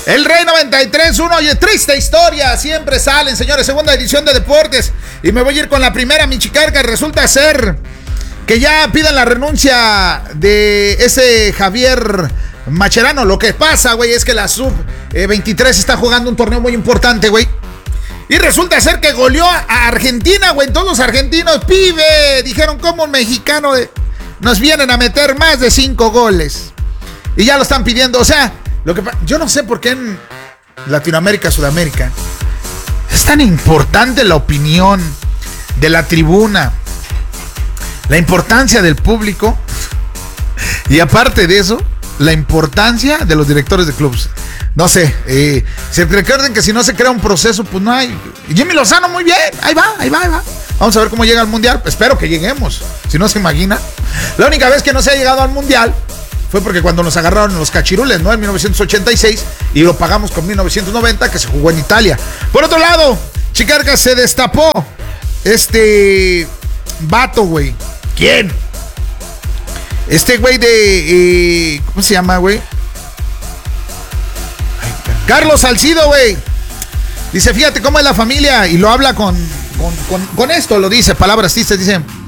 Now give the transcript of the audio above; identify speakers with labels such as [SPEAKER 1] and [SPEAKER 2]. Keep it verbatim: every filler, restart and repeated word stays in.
[SPEAKER 1] El Rey noventa y tres punto uno, oye, triste historia, siempre salen, señores, segunda edición de deportes. Y me voy a ir con la primera, mi chicarca. Resulta ser que ya pidan la renuncia de ese Javier Macherano. Lo que pasa, güey, es que la sub veintitrés está jugando un torneo muy importante, güey. Y resulta ser que goleó a Argentina, güey. Todos los argentinos, pibe, dijeron, ¿cómo un mexicano de... nos vienen a meter más de cinco goles? Y ya lo están pidiendo, o sea... Lo que, yo no sé por qué en Latinoamérica, Sudamérica, es tan importante la opinión de la tribuna, la importancia del público y aparte de eso, la importancia de los directores de clubes. No sé, eh, se recuerden que si no se crea un proceso, pues no hay. Jimmy Lozano, muy bien, ahí va, ahí va, ahí va. Vamos a ver cómo llega al Mundial, espero que lleguemos, si no se imagina. La única vez que no se ha llegado al Mundial fue porque cuando nos agarraron los cachirules, ¿no? En mil novecientos ochenta y seis, y lo pagamos con mil novecientos noventa, que se jugó en Italia. Por otro lado, chicarca, se destapó este vato, güey. ¿Quién? Este güey de... Eh, ¿cómo se llama, güey? Carlos Salcido, güey. Dice, fíjate cómo es la familia, y lo habla con, con, con, con esto, lo dice, palabras tristes, dice...